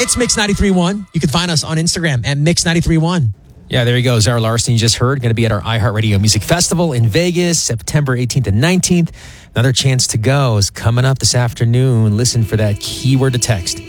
It's Mix 93.1. You can find us on Instagram at Mix 93.1. Yeah, there you go. Zara Larsson, you just heard, going to be at our iHeartRadio Music Festival in Vegas, September 18th and 19th. Another chance to go is coming up this afternoon. Listen for that keyword to text.